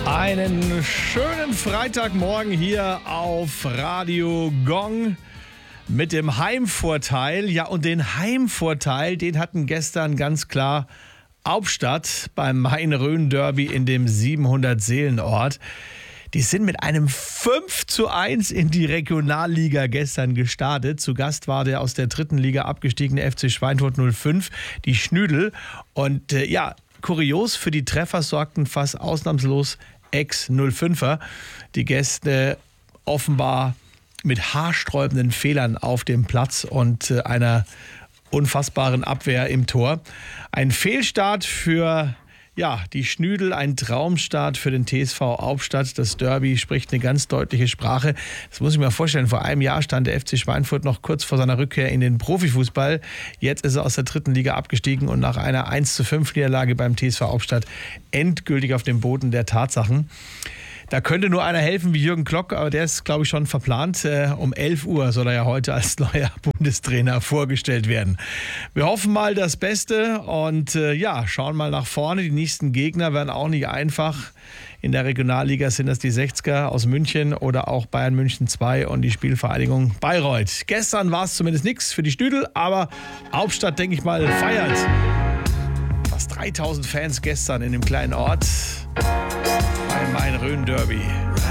Einen schönen Freitagmorgen hier auf Radio Gong mit dem Heimvorteil. Ja, und den Heimvorteil, den hatten gestern ganz klar Hauptstadt beim Main-Rhön-Derby in dem 700-Seelen-Ort. Die sind mit einem 5:1 in die Regionalliga gestern gestartet. Zu Gast war der aus der dritten Liga abgestiegene FC Schweinfurt 05, die Schnüdel. Und kurios, für die Treffer sorgten fast ausnahmslos Ex-05er. Die Gäste offenbar mit haarsträubenden Fehlern auf dem Platz und einer unfassbaren Abwehr im Tor. Ein Fehlstart für die Schnüdel, ein Traumstart für den TSV Hauptstadt. Das Derby spricht eine ganz deutliche Sprache. Das muss ich mir vorstellen. Vor einem Jahr stand der FC Schweinfurt noch kurz vor seiner Rückkehr in den Profifußball. Jetzt ist er aus der dritten Liga abgestiegen und nach einer 1:5 Niederlage beim TSV Hauptstadt endgültig auf dem Boden der Tatsachen. Da könnte nur einer helfen wie Jürgen Klock, aber der ist, glaube ich, schon verplant. Um 11 Uhr soll er ja heute als neuer Bundestrainer vorgestellt werden. Wir hoffen mal das Beste und schauen mal nach vorne. Die nächsten Gegner werden auch nicht einfach. In der Regionalliga sind das die 60er aus München oder auch Bayern München 2 und die Spielvereinigung Bayreuth. Gestern war es zumindest nichts für die Schnüdel, aber Hauptstadt, denke ich mal, feiert. Fast 3000 Fans gestern in dem kleinen Ort beim Main-Rhön-Derby.